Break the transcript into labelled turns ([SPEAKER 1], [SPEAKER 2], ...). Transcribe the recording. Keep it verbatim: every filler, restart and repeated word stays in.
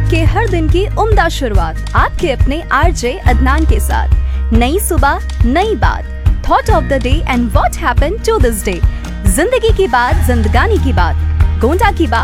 [SPEAKER 1] आपके हर दिन की उम्दा शुरुआत आपके अपने आरजे अदनान के साथ। नई सुबह, नई बात, thought of the day and what happened to this day. जिंदगी की बात, जिंदगानी की बात, गोंडा की बात।